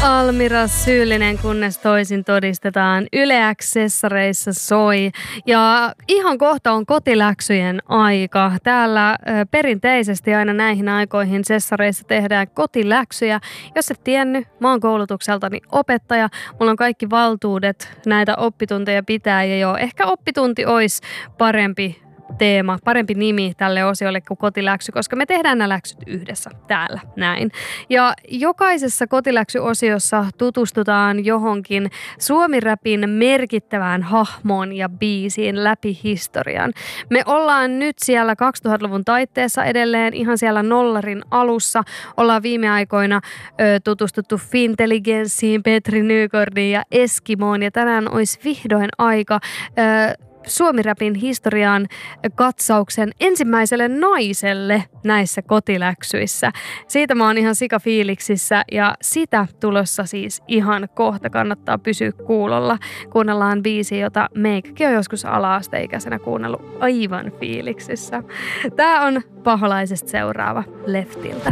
Almira Syyllinen, kunnes toisin todistetaan. Yle X-sessareissa soi. Ja ihan kohta on kotiläksyjen aika. Täällä perinteisesti aina näihin aikoihin sessareissa tehdään kotiläksyjä. Jos et tiennyt, mä oon koulutukseltani opettaja. Mulla on kaikki valtuudet näitä oppitunteja pitää. Ja joo, ehkä oppitunti olisi parempi nimi tälle osiolle kuin kotiläksy, koska me tehdään nämä läksyt yhdessä täällä, näin. Ja jokaisessa kotiläksyosiossa tutustutaan johonkin Suomi-räpin merkittävään hahmoon ja biisiin läpi historian. Me ollaan nyt siellä 2000-luvun taitteessa edelleen, ihan siellä nollarin alussa. Ollaan viime aikoina tutustuttu Fintelligenssiin, Petri Nygårdiin ja Eskimoon, ja tänään olisi vihdoin aika Suomi-räpin historian katsauksen ensimmäiselle naiselle näissä kotiläksyissä. Siitä mä oon ihan sikafiiliksissä ja sitä tulossa siis ihan kohta. Kannattaa pysyä kuulolla. Kuunnellaan biisi, jota meikäkin on joskus ala-asteikäisenä kuunnellut aivan fiiliksissä. Tää on Paholaisesta seuraava Leftiltä.